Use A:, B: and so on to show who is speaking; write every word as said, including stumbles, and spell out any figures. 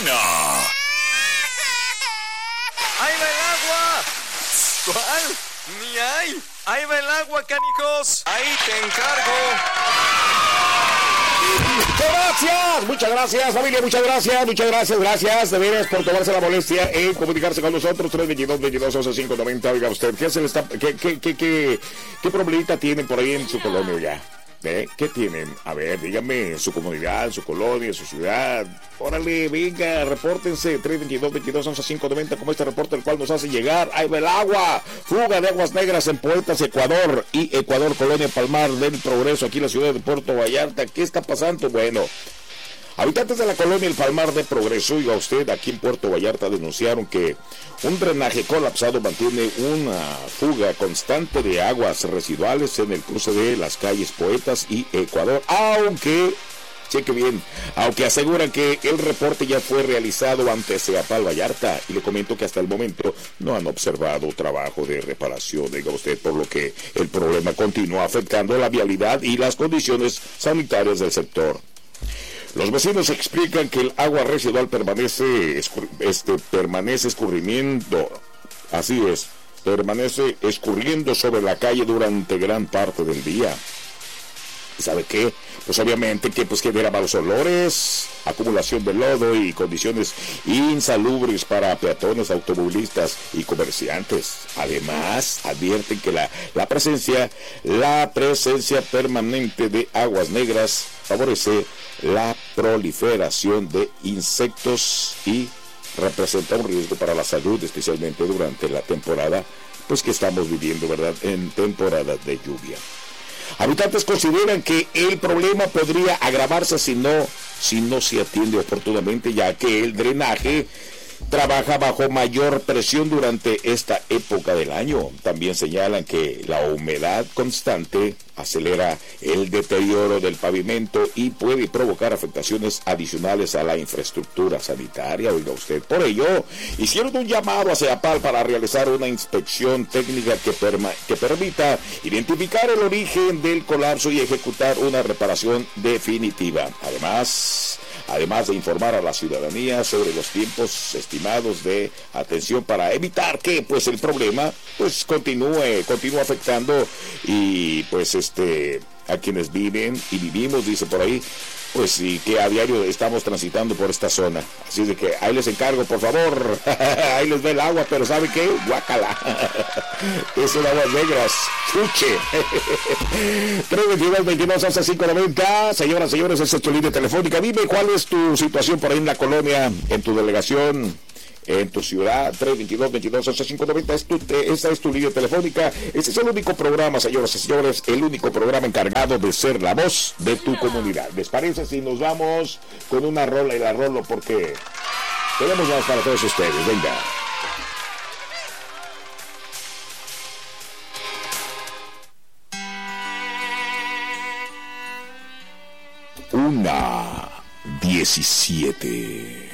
A: buena.
B: ¡Ahí va el agua! ¿Cuál? Ni hay. ¡Ahí va el agua, canijos! ¡Ahí te encargo!
C: Gracias, muchas gracias familia, muchas gracias, muchas gracias, gracias de veras por tomarse la molestia en comunicarse con nosotros. Tres veintidós, veintidós, once, cinco noventa. Oiga usted, ¿qué se le está, qué, qué, qué, qué, qué problemita tienen por ahí en su colonia ya? ¿Eh? ¿Qué tienen? A ver, díganme, su comunidad, su colonia, su ciudad. Órale, venga, repórtense. Tres veintidós, veintidós, once, cinco noventa, como este reporte el cual nos hace llegar. Ahí va el agua. Fuga de aguas negras en Poetas, Ecuador y Ecuador, Colonia Palmar del Progreso, aquí en la ciudad de Puerto Vallarta. ¿Qué está pasando? Bueno, habitantes de la colonia El Palmar de Progreso, oiga usted, aquí en Puerto Vallarta denunciaron que un drenaje colapsado mantiene una fuga constante de aguas residuales en el cruce de las calles Poetas y Ecuador, aunque, cheque bien, aunque aseguran que el reporte ya fue realizado ante Ceapal Vallarta, y le comento que hasta el momento no han observado trabajo de reparación, diga usted, por lo que el problema continúa afectando la vialidad y las condiciones sanitarias del sector. Los vecinos explican que el agua residual permanece, este, permanece escurriendo, así es, permanece escurriendo sobre la calle durante gran parte del día. ¿Sabe qué? Pues obviamente que pues genera malos olores, acumulación de lodo y condiciones insalubres para peatones, automovilistas y comerciantes. Además, advierten que la, la presencia, la presencia permanente de aguas negras favorece la proliferación de insectos y representa un riesgo para la salud, especialmente durante la temporada, pues que estamos viviendo, ¿verdad?, en temporada de lluvia. Habitantes consideran que el problema podría agravarse si no, si no se atiende oportunamente, ya que el drenaje trabaja bajo mayor presión durante esta época del año. También señalan que la humedad constante acelera el deterioro del pavimento y puede provocar afectaciones adicionales a la infraestructura sanitaria. Oiga usted, por ello, hicieron un llamado a Ceapal para realizar una inspección técnica que, perma, que permita identificar el origen del colapso y ejecutar una reparación definitiva. Además, además de informar a la ciudadanía sobre los tiempos estimados de atención para evitar que pues el problema pues continúe, continúe afectando y pues este a quienes viven y vivimos, dice por ahí, pues y que a diario estamos transitando por esta zona. Así de que ahí les encargo, por favor. Ahí les ve el agua, pero ¿sabe qué? Guácala. Es un aguas negras. Chuche. tres veintidós, veintidós, once, cinco noventa. Señoras, señores, esa es tu línea telefónica. Dime cuál es tu situación por ahí en la colonia, en tu delegación, en tu ciudad. Tres veintidós, veintidós, once, cinco noventa. Es tu, esa es tu línea telefónica. Ese es el único programa, señoras y señores, el único programa encargado de ser la voz de tu comunidad. ¿Les parece si nos vamos con una rola y la rolo? Porque tenemos más para todos ustedes. Venga. Una diecisiete.